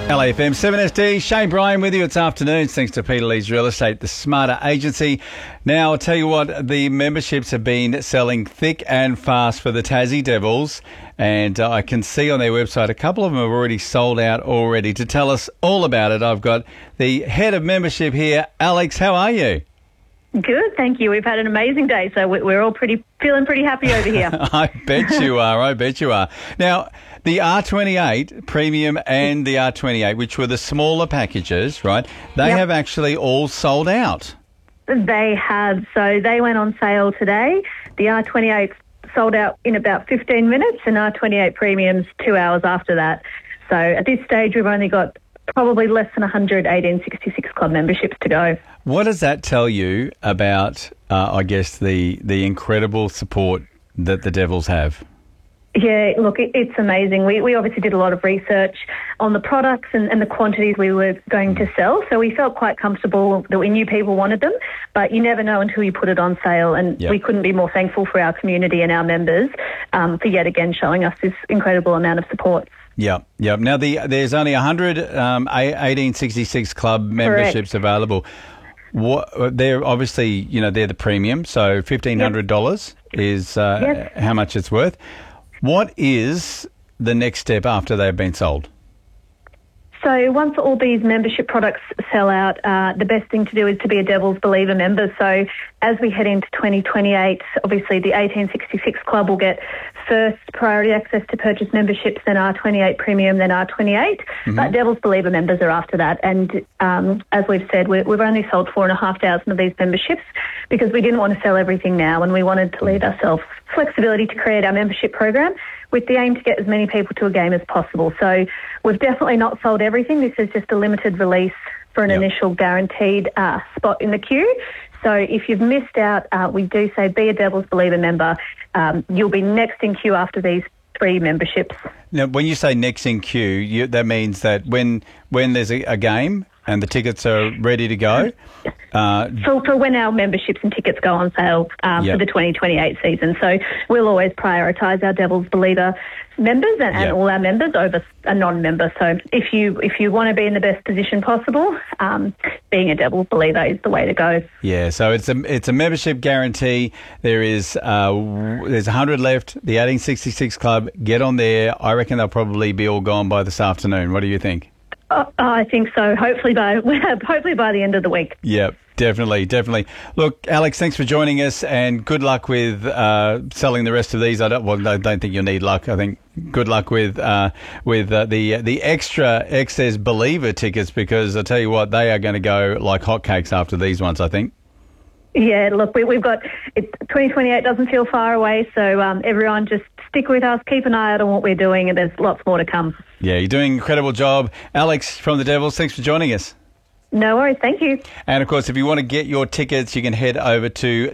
LAFM 7SD, Shane Bryan with you. It's afternoon, thanks to Peter Lee's Real Estate, the smarter agency. Now, I'll tell you what, the memberships have been selling thick and fast for the Tassie Devils, and I can see on their website a couple of them have already sold out already. To tell us all about it, I've got the head of membership here. Alex, how are you? Good, thank you. We've had an amazing day, so we're all feeling pretty happy over here. I bet you are. I bet you are. Now, the R28 Premium and the R28, which were the smaller packages, right? They have actually all sold out. They have. So they went on sale today. The R28 sold out in about 15 minutes and R28 Premiums 2 hours after that. So at this stage, we've only got probably less than 100 1866 Club memberships to go. What does that tell you about, I guess, the incredible support that the Devils have? Yeah, look, it's amazing. We obviously did a lot of research on the products and the quantities we were going to sell, so we felt quite comfortable that we knew people wanted them, but you never know until you put it on sale, and we couldn't be more thankful for our community and our members for yet again showing us this incredible amount of support. Yeah. Now, there's only 100 1866 Club memberships available. They're obviously, they're the premium, so $1,500 is how much it's worth. What is the next step after they've been sold? So once all these membership products sell out, the best thing to do is to be a Devils Believer member. So as we head into 2028, obviously the 1866 Club will get first priority access to purchase memberships, then R28 Premium, then R28. But Devils Believer members are after that. And as we've said, we've only sold 4,500 of these memberships because we didn't want to sell everything now, and we wanted to leave ourselves flexibility to create our membership program with the aim to get as many people to a game as possible. So we've definitely not sold everything. This is just a limited release for an initial guaranteed spot in the queue. So if you've missed out, we do say be a Devils Believer member. You'll be next in queue after these 3 memberships. Now, when you say next in queue, that means that when there's a game and the tickets are ready to go? For when our memberships and tickets go on sale for the 2028 season. So we'll always prioritise our Devils Believer members and all our members over a non-member. So if you want to be in the best position possible, being a Devils Believer is the way to go. Yeah, so it's a membership guarantee. There's 100 left. The 1866 Club, get on there. I reckon they'll probably be all gone by this afternoon. What do you think? I think so. Hopefully by the end of the week. Yep. Definitely. Look, Alex, thanks for joining us, and good luck with selling the rest of these. I don't think you'll need luck. I think good luck with the extra excess Believer tickets, because I tell you what, they are going to go like hotcakes after these ones, I think. Yeah, look, we've got 2028 doesn't feel far away, so everyone just stick with us, keep an eye out on what we're doing, and there's lots more to come. Yeah, you're doing an incredible job. Alex from the Devils, thanks for joining us. No worries, thank you. And, of course, if you want to get your tickets, you can head over to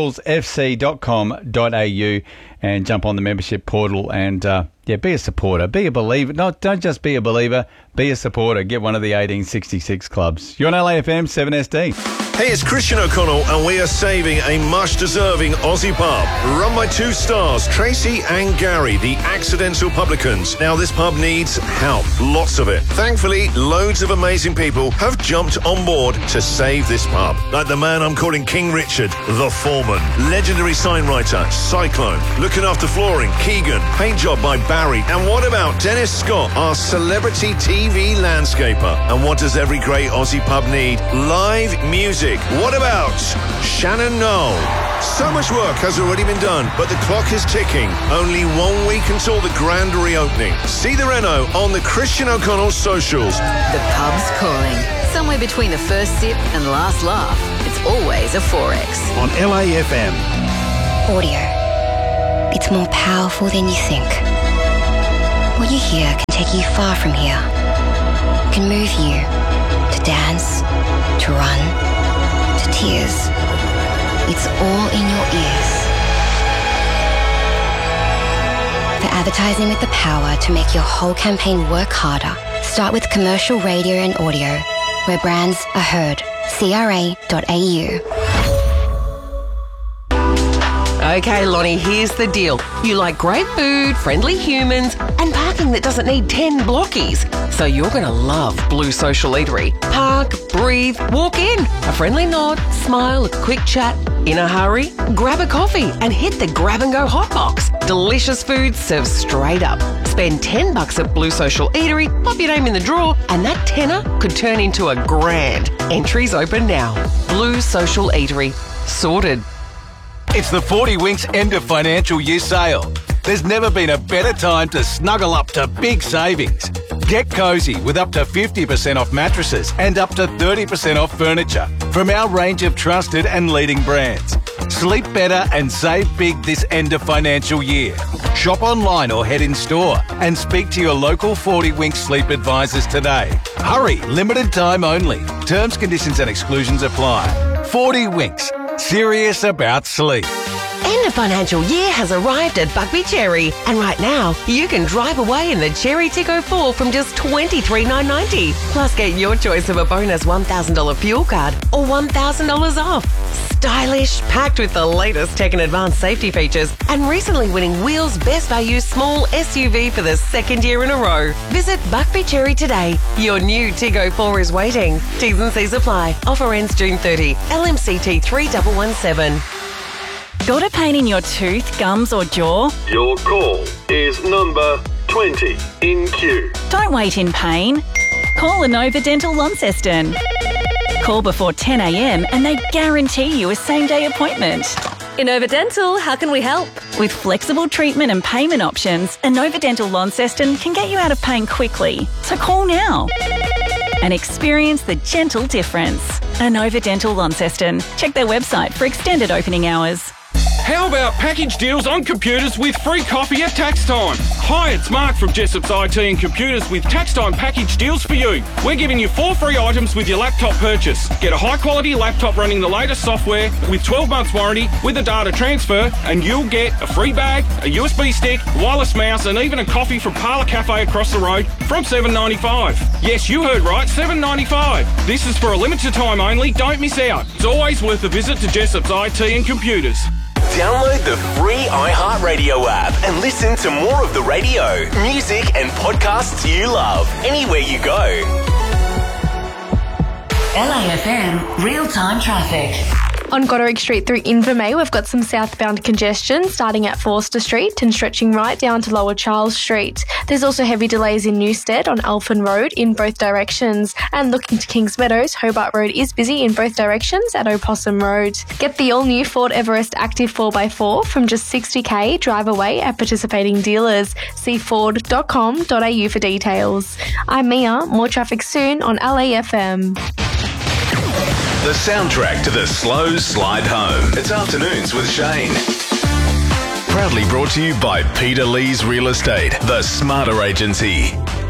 devilsfc.com.au and jump on the membership portal and, be a supporter. Be a believer. Don't just be a believer. Be a supporter. Get one of the 1866 clubs. You're on LAFM 7SD. Hey, it's Christian O'Connell, and we are saving a much-deserving Aussie pub run by 2 stars, Tracy and Gary, the Accidental Publicans. Now, this pub needs help, lots of it. Thankfully, loads of amazing people have jumped on board to save this pub, like the man I'm calling King Richard, the foreman, legendary sign writer, Cyclone, looking after flooring, Keegan, paint job by Barry, and what about Dennis Scott, our celebrity TV landscaper? And what does every great Aussie pub need? Live music. What about Shannon Knoll? So much work has already been done, but the clock is ticking. Only 1 week until the grand reopening. See the reno on the Christian O'Connell socials. The pub's calling. Somewhere between the first sip and last laugh. It's always a 4X. On LAFM. Audio. It's more powerful than you think. What you hear can take you far from here. Can move you to dance, to run, to tears. It's all in your ears. For advertising with the power to make your whole campaign work harder, start with commercial radio and audio, where brands are heard. CRA.au. Okay, Lonnie, here's the deal. You like great food, friendly humans, and parking that doesn't need 10 blockies. So you're going to love Blue Social Eatery. Park, breathe, walk in. A friendly nod, smile, a quick chat. In a hurry? Grab a coffee and hit the grab-and-go hot box. Delicious food served straight up. Spend $10 at Blue Social Eatery, pop your name in the draw, and that tenner could turn into a grand. Entries open now. Blue Social Eatery. Sorted. It's the 40 Winks end of financial year sale. There's never been a better time to snuggle up to big savings. Get cosy with up to 50% off mattresses and up to 30% off furniture from our range of trusted and leading brands. Sleep better and save big this end of financial year. Shop online or head in store and speak to your local 40 Winks sleep advisors today. Hurry, limited time only. Terms, conditions and exclusions apply. 40 Winks. Serious about sleep. End of financial year has arrived at Buckby Cherry, and right now you can drive away in the Cherry Tico 4 from just $23,990. Plus get your choice of a bonus $1,000 fuel card or $1,000 off. Stylish, packed with the latest tech and advanced safety features, and recently winning Wheels Best Value Small SUV for the second year in a row. Visit Buckby Cherry today. Your new Tigo 4 is waiting. T's and C's apply. Offer ends June 30. LMCT 3117. Got a pain in your tooth, gums or jaw? Your call is number 20 in queue. Don't wait in pain. Call Inova Dental Launceston. Call before 10 a.m. and they guarantee you a same-day appointment. Inova Dental, how can we help? With flexible treatment and payment options, Inova Dental Launceston can get you out of pain quickly. So call now and experience the gentle difference. Inova Dental Launceston. Check their website for extended opening hours. How about package deals on computers with free coffee at tax time? Hi, it's Mark from Jessop's IT and Computers with tax time package deals for you. We're giving you 4 free items with your laptop purchase. Get a high quality laptop running the latest software with 12 months warranty with a data transfer, and you'll get a free bag, a USB stick, wireless mouse, and even a coffee from Parlour Cafe across the road from $7.95. Yes, you heard right, $7.95. This is for a limited time only. Don't miss out. It's always worth a visit to Jessop's IT and Computers. Download the free iHeartRadio app and listen to more of the radio, music and podcasts you love anywhere you go. LAFM real-time traffic. On Goderic Street through Invermay, we've got some southbound congestion starting at Forster Street and stretching right down to Lower Charles Street. There's also heavy delays in Newstead on Alphen Road in both directions. And looking to Kings Meadows, Hobart Road is busy in both directions at Opossum Road. Get the all-new Ford Everest Active 4x4 from just $60,000 drive away at participating dealers. See ford.com.au for details. I'm Mia. More traffic soon on LAFM. The soundtrack to the slow slide home. It's Afternoons with Shane. Proudly brought to you by Peter Lee's Real Estate, the Smarter Agency.